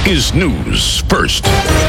is News First.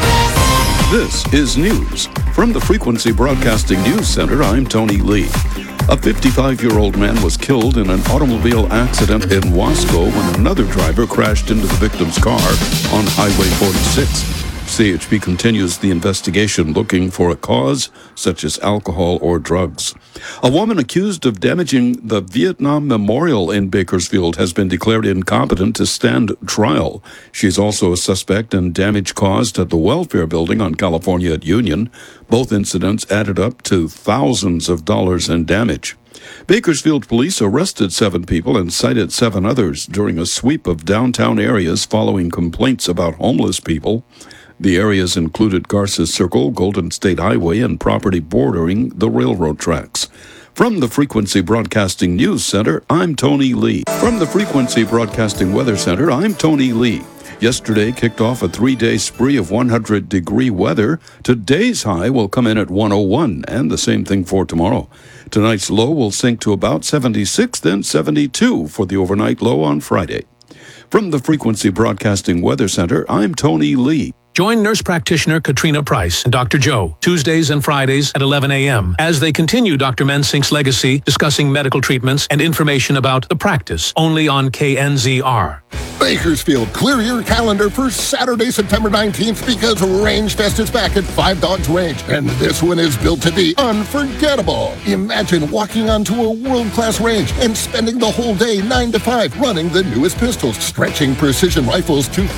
This is news. From the Frequency Broadcasting News Center, I'm Tony Lee. A 55-year-old man was killed in an automobile accident in Wasco when another driver crashed into the victim's car on Highway 46. CHP continues the investigation looking for a cause such as alcohol or drugs. A woman accused of damaging the Vietnam Memorial in Bakersfield has been declared incompetent to stand trial. She's also a suspect in damage caused at the welfare building on California at Union. Both incidents added up to thousands of dollars in damage. Bakersfield police arrested 7 people and cited 7 others during a sweep of downtown areas following complaints about homeless people. The areas included Garces Circle, Golden State Highway, and property bordering the railroad tracks. From the Frequency Broadcasting News Center, I'm Tony Lee. From the Frequency Broadcasting Weather Center, I'm Tony Lee. Yesterday kicked off a 3-day spree of 100-degree weather. Today's high will come in at 101, and the same thing for tomorrow. Tonight's low will sink to about 76, then 72 for the overnight low on Friday. From the Frequency Broadcasting Weather Center, I'm Tony Lee. Join nurse practitioner Katrina Price and Dr. Joe, Tuesdays and Fridays at 11 a.m. as they continue Dr. Mensink's legacy, discussing medical treatments and information about the practice, only on KNZR. Bakersfield, clear your calendar for Saturday, September 19th, because Range Fest is back at Five Dogs Range, and this one is built to be unforgettable. Imagine walking onto a world-class range and spending the whole day 9 to 5 running the newest pistols, stretching precision rifles to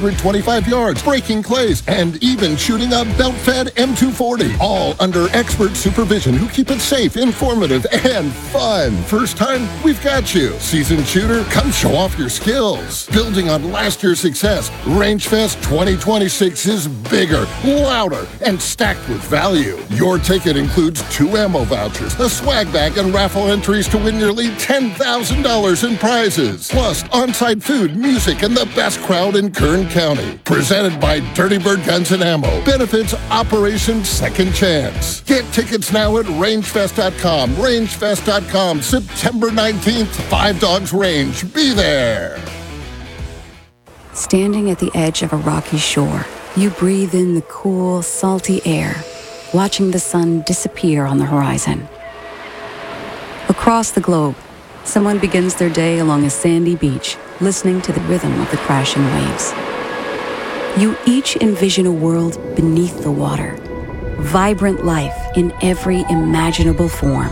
325 yards, breaking clays, and even shooting a belt-fed M240, all under expert supervision who keep it safe, informative, and fun. First time, we've got you. Seasoned shooter, come show off your skills. Building on last year's success, Range Fest 2026 is bigger, louder, and stacked with value. Your ticket includes 2 ammo vouchers, a swag bag, and raffle entries to win nearly $10,000 in prizes. Plus, on-site food, music, and the best crowd in Kern County. Presented by Dirty Bird Guns and Ammo. Benefits Operation Second Chance. Get tickets now at rangefest.com. Rangefest.com, September 19th, Five Dogs Range. Be there. Standing at the edge of a rocky shore, you breathe in the cool, salty air, watching the sun disappear on the horizon. Across the globe, someone begins their day along a sandy beach, listening to the rhythm of the crashing waves. You each envision a world beneath the water, vibrant life in every imaginable form.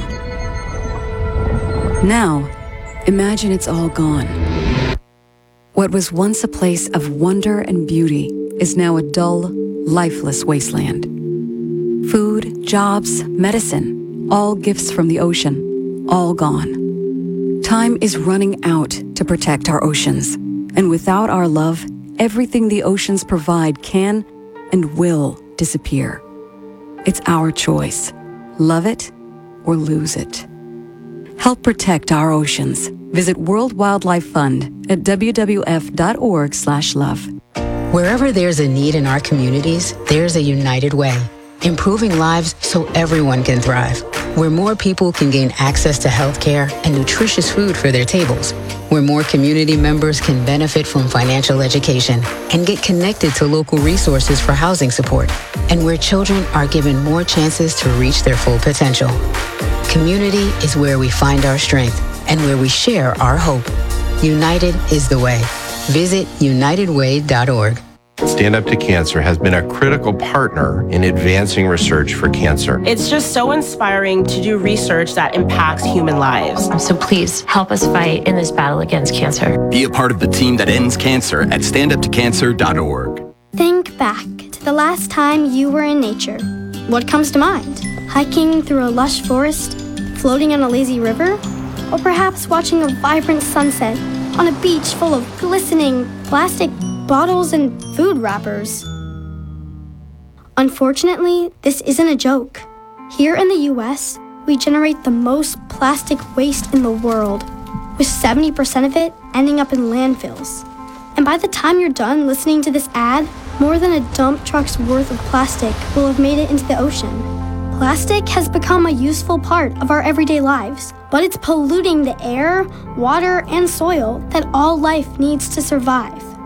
Now, imagine it's all gone. What was once a place of wonder and beauty is now a dull, lifeless wasteland. Food, jobs, medicine, all gifts from the ocean, all gone. Time is running out to protect our oceans, and without our love, everything the oceans provide can and will disappear. It's our choice. Love it or lose it. Help protect our oceans. Visit World Wildlife Fund at wwf.org/love. Wherever there's a need in our communities, there's a United Way. Improving lives so everyone can thrive. Where more people can gain access to health care and nutritious food for their tables. Where more community members can benefit from financial education and get connected to local resources for housing support. And where children are given more chances to reach their full potential. Community is where we find our strength and where we share our hope. United is the way. Visit unitedway.org. Stand Up to Cancer has been a critical partner in advancing research for cancer. It's just so inspiring to do research that impacts human lives. So please help us fight in this battle against cancer. Be a part of the team that ends cancer at standuptocancer.org. Think back to the last time you were in nature. What comes to mind? Hiking through a lush forest, floating on a lazy river, or perhaps watching a vibrant sunset on a beach full of glistening plastic bottles and food wrappers. Unfortunately, this isn't a joke. Here in the US, we generate the most plastic waste in the world, with 70% of it ending up in landfills. And by the time you're done listening to this ad, more than a dump truck's worth of plastic will have made it into the ocean. Plastic has become a useful part of our everyday lives, but it's polluting the air, water, and soil that all life needs to survive.